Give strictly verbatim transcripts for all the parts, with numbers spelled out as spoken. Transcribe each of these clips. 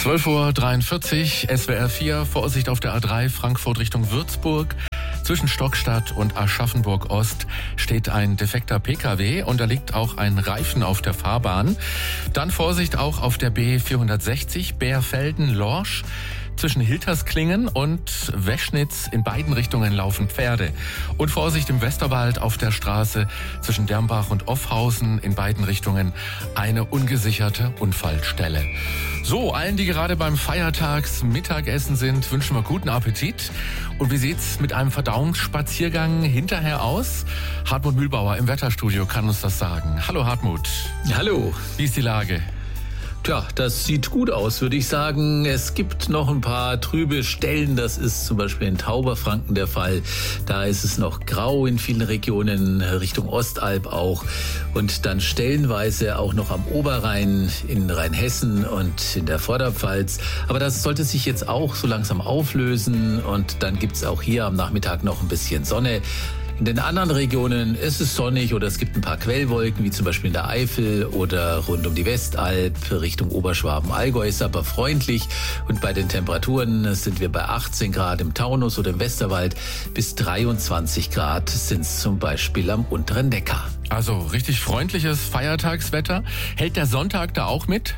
zwölf Uhr dreiundvierzig, S W R vier, Vorsicht auf der A drei, Frankfurt Richtung Würzburg. Zwischen Stockstadt und Aschaffenburg Ost steht ein defekter P K W und da liegt auch ein Reifen auf der Fahrbahn. Dann Vorsicht auch auf der B vierhundertsechzig, Bärfelden-Lorsch. Zwischen Hiltersklingen und Weschnitz in beiden Richtungen laufen Pferde. Und Vorsicht im Westerwald auf der Straße zwischen Dermbach und Offhausen in beiden Richtungen eine ungesicherte Unfallstelle. So, allen, die gerade beim Feiertagsmittagessen sind, wünschen wir guten Appetit. Und wie sieht's mit einem Verdauungsspaziergang hinterher aus? Hartmut Mühlbauer im Wetterstudio kann uns das sagen. Hallo Hartmut. Hallo. Wie ist die Lage? Tja, das sieht gut aus, würde ich sagen. Es gibt noch ein paar trübe Stellen. Das ist zum Beispiel in Tauberfranken der Fall. Da ist es noch grau in vielen Regionen, Richtung Ostalb auch. Und dann stellenweise auch noch am Oberrhein, in Rheinhessen und in der Vorderpfalz. Aber das sollte sich jetzt auch so langsam auflösen. Und dann gibt's auch hier am Nachmittag noch ein bisschen Sonne. In den anderen Regionen ist es sonnig oder es gibt ein paar Quellwolken, wie zum Beispiel in der Eifel oder rund um die Westalb, Richtung Oberschwaben, Allgäu ist aber freundlich. Und bei den Temperaturen sind wir bei achtzehn Grad im Taunus oder im Westerwald, bis dreiundzwanzig Grad sind es zum Beispiel am unteren Neckar. Also richtig freundliches Feiertagswetter. Hält der Sonntag da auch mit?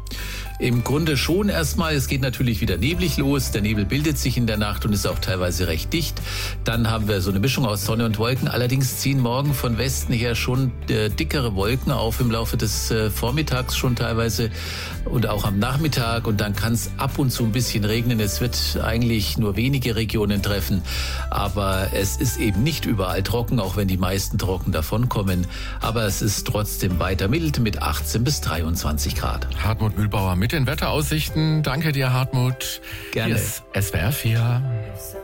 Im Grunde schon erstmal. Es geht natürlich wieder neblig los. Der Nebel bildet sich in der Nacht und ist auch teilweise recht dicht. Dann haben wir so eine Mischung aus Sonne und Wolken. Allerdings ziehen morgen von Westen her schon äh, dickere Wolken auf im Laufe des äh, Vormittags schon teilweise und auch am Nachmittag. Und dann kann es ab und zu ein bisschen regnen. Es wird eigentlich nur wenige Regionen treffen. Aber es ist eben nicht überall trocken, auch wenn die meisten trocken davonkommen. Aber es ist trotzdem weiter mild mit achtzehn bis dreiundzwanzig Grad. Hartmut Mühlbauer mit den Wetteraussichten. Danke dir, Hartmut. Gerne. Hier ist S W R vier.